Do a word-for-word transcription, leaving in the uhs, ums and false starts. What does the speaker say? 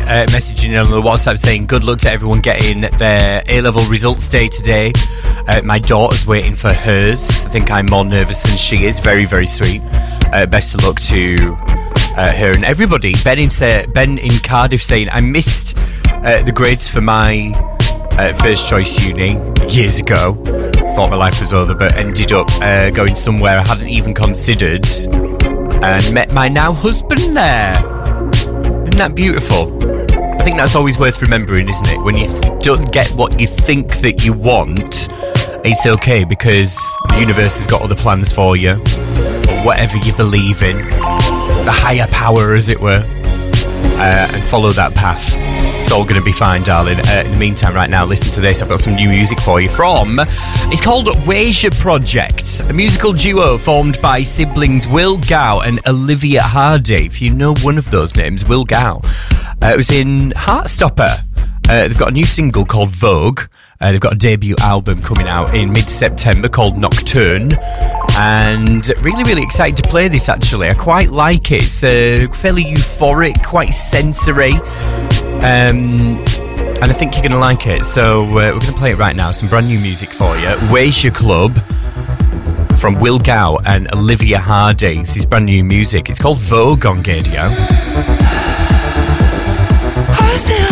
uh, messaging on the WhatsApp saying good luck to everyone getting their A-level results day today. Uh, my daughter's waiting for hers. I think I'm more nervous than she is. Very, very sweet. Uh, best of luck to uh, her and everybody. Ben in, say, Ben in Cardiff saying, I missed uh, the grades for my uh, first choice uni years ago. Thought my life was over, but ended up uh, going somewhere I hadn't even considered and met my now husband there. Isn't that beautiful? I think that's always worth remembering, isn't it? When you th- don't get what you think that you want, it's okay because the universe has got other plans for you. Or whatever you believe in, the higher power, as it were, uh, and follow that path. It's all going to be fine, darling. Uh, in the meantime, right now, listen to this. I've got some new music for you from... It's called Weisha Project, a musical duo formed by siblings Will Gow and Olivia Hardy. If you know one of those names, Will Gow. Uh, it was in Heartstopper. Uh, they've got a new single called Vogue. Uh, they've got a debut album coming out in mid-September called Nocturne. And really, really excited to play this, actually. I quite like it. It's uh, fairly euphoric, quite sensory. Um, and I think you're going to like it. So uh, we're going to play it right now. Some brand new music for you. Weisha Club from Will Gow and Olivia Hardy. This is brand new music. It's called Vogue on Gadio. I still